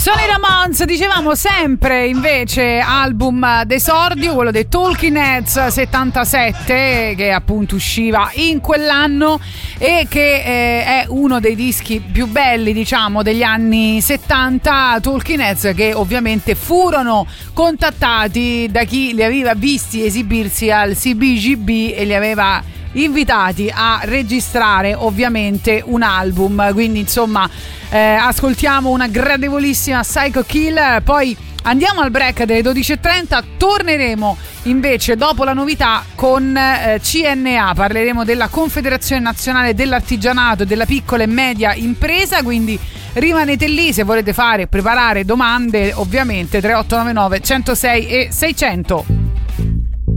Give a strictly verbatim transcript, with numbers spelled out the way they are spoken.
Sono i Ramones, dicevamo sempre invece album d'esordio, quello dei Talking Heads settantasette, che appunto usciva in quell'anno e che eh, è uno dei dischi più belli, diciamo, degli anni settanta. Talking Heads che ovviamente furono contattati da chi li aveva visti esibirsi al C B G B e li aveva invitati a registrare ovviamente un album, quindi insomma eh, ascoltiamo una gradevolissima Psycho Kill, poi andiamo al break delle dodici e trenta, torneremo invece dopo la novità con eh, C N A, parleremo della Confederazione Nazionale dell'Artigianato e della Piccola e Media Impresa, quindi rimanete lì se volete fare preparare domande, ovviamente tre otto nove nove, centosei e seicento.